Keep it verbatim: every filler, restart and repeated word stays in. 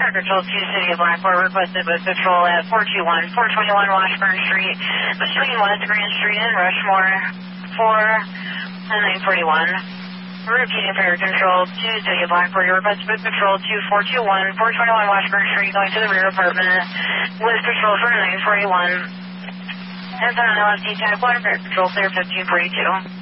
Car Control two, City of Blackboard, requested with patrol at four two one, four twenty-one Washburn Street, between West Grand Street and Rushmore, four and nine forty-one. Repeating for your control two, City of Blackboard, your requested with patrol two four two one, four twenty-one Washburn Street, going to the rear apartment, with patrol for nine forty-one. And then L F T tag one, Car Control clear fifteen forty-two.